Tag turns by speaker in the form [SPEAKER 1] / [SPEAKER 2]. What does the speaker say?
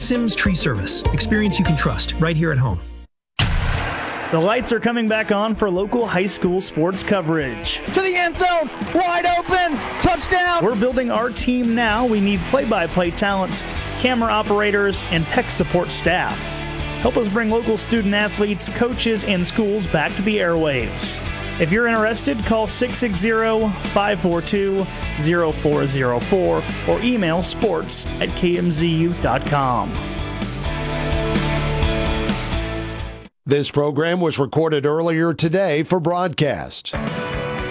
[SPEAKER 1] Sims Tree Service. Experience you can trust right here at home.
[SPEAKER 2] The lights are coming back on for local high school sports coverage.
[SPEAKER 3] To the end zone, wide open, touchdown.
[SPEAKER 2] We're building our team now. We need play-by-play talent, camera operators, and tech support staff. Help us bring local student athletes, coaches, and schools back to the airwaves. If you're interested, call 660-542-0404 or email sports@kmzu.com.
[SPEAKER 4] This program was recorded earlier today for broadcast.